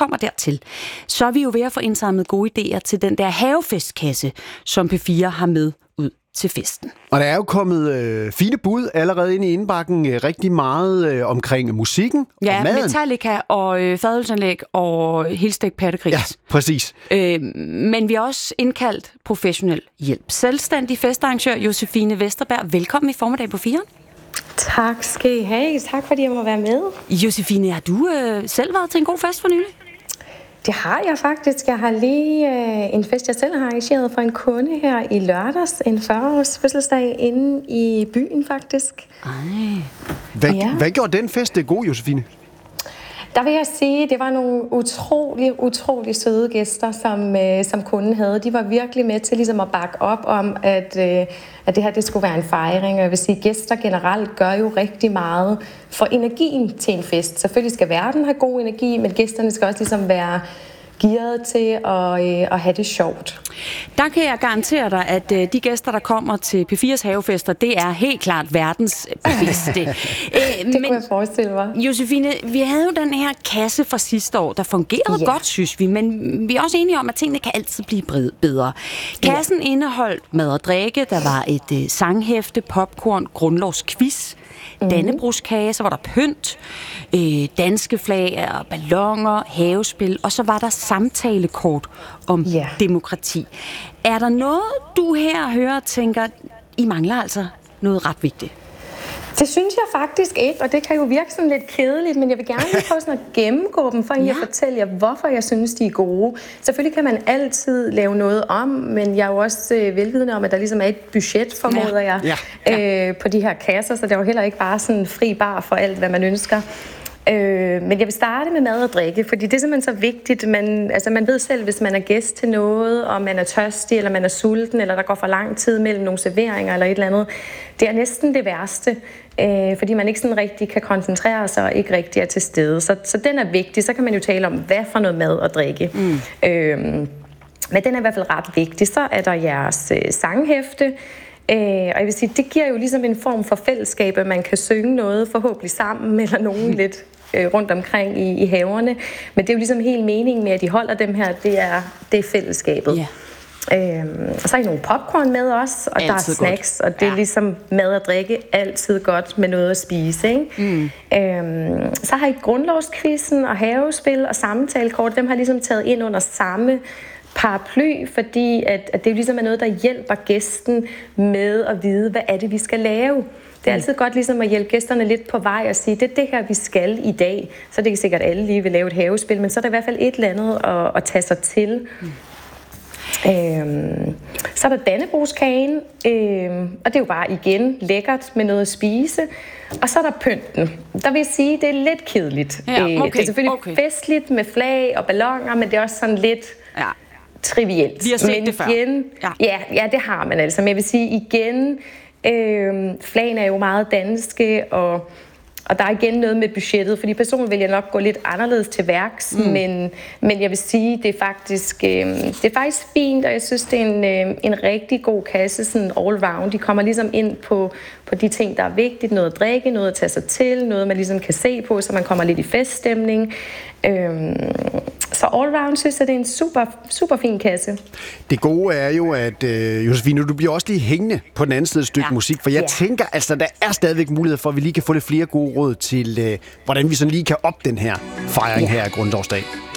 kommer dertil, så er vi jo ved at få indsamlet gode idéer til den der havefestkasse, som P4 har med ud til festen. Og der er jo kommet fine bud allerede ind i indbakken, rigtig meget omkring musikken og maden. Ja, Metallica og fadølsanlæg og helstegt pattegris. Ja, præcis. Men vi har også indkaldt professionel hjælp. Selvstændig festarrangør Josefine Vesterberg. Velkommen i formiddag på 4. Tak skal I have. Tak fordi jeg må være med. Josefine, har du selv været til en god fest for nylig? Det har jeg faktisk. Jeg har lige en fest, jeg selv har arrangeret for en kunde her i lørdags. En 40-års fødselsdag inde i byen faktisk. Hvad gjorde den fest god, Josefine? Der vil jeg sige, at det var nogle utrolig søde gæster, som kunden havde. De var virkelig med til ligesom at bakke op om, at det her det skulle være en fejring. Og jeg vil sige, at gæster generelt gør jo rigtig meget for energien til en fest. Selvfølgelig skal verden have god energi, men gæsterne skal også ligesom være gearet til at have det sjovt. Der kan jeg garantere dig, at de gæster, der kommer til P4's havefester, det er helt klart verdens bedste. Det kunne jeg forestille mig. Josefine, vi havde jo den her kasse fra sidste år, der fungerede godt, synes vi, men vi er også enige om, at tingene kan altid blive bedre. Kassen indeholdt mad og drikke, der var et sanghæfte, popcorn, grundlovsquiz, dannebrogskage, så var der pynt, danske flag og balloner, havespil, og så var der samtalekort om demokrati. Er der noget, du her hører og tænker, I mangler altså noget ret vigtigt? Det synes jeg faktisk ikke, og det kan jo virke sådan lidt kedeligt, men jeg vil gerne lige prøve sådan at gennemgå dem, for at fortælle jer, hvorfor jeg synes, de er gode. Selvfølgelig kan man altid lave noget om, men jeg er jo også velvidende om, at der ligesom er et budget, formoder jeg, på de her kasser, så det er jo heller ikke bare sådan fri bar for alt, hvad man ønsker. Men jeg vil starte med mad og drikke, fordi det er simpelthen så vigtigt. Man ved selv, hvis man er gæst til noget, og man er tørstig, eller man er sulten, eller der går for lang tid mellem nogle serveringer eller et eller andet. Det er næsten det værste, fordi man ikke sådan rigtig kan koncentrere sig og ikke rigtig er til stede. Så den er vigtig. Så kan man jo tale om, hvad for noget mad og drikke. Men den er i hvert fald ret vigtig. Så er der jeres sanghæfte. Og jeg vil sige, det giver jo ligesom en form for fællesskab, at man kan synge noget forhåbentlig sammen, eller nogen lidt rundt omkring i haverne. Men det er jo ligesom helt meningen med, at de holder dem her, det er fællesskabet. Og så er I nogle popcorn med os, og altid der er snacks, godt. Og det er ligesom mad og drikke, altid godt med noget at spise. Ikke? Så har I grundlovskvisten og havespil og samtalekort, dem har ligesom taget ind under samme paraply, fordi at det jo ligesom er noget, der hjælper gæsten med at vide, hvad er det, vi skal lave. Det er altid godt ligesom at hjælpe gæsterne lidt på vej og sige, det er det her, vi skal i dag. Så det er ikke sikkert, at alle lige vil lave et havespil, men så er der i hvert fald et eller andet at tage sig til. Så er der dannebrogskagen, og det er jo bare igen lækkert med noget at spise. Og så er der pynten. Der vil jeg sige, det er lidt kedeligt. Det er selvfølgelig festligt med flag og balloner, men det er også sådan lidt trivielt. Vi har set det før. Igen, ja, det har man altså. Men jeg vil sige igen, flagene er jo meget danske, og der er igen noget med budgettet, fordi personen vil jeg nok gå lidt anderledes til værks, men jeg vil sige, det er faktisk fint, og jeg synes, det er en rigtig god kasse, sådan all round. De kommer ligesom ind på de ting, der er vigtigt, noget at drikke, noget at tage sig til, noget man ligesom kan se på, så man kommer lidt i feststemning. Så all round synes jeg, det er en super, super fin kasse. Det gode er jo, at Josefine, du bliver også lige hængende på den anden side stykke musik, for jeg tænker, altså, der er stadigvæk mulighed for, at vi lige kan få lidt flere gode råd til, hvordan vi sådan lige kan op den her fejring her af Grundlovsdag.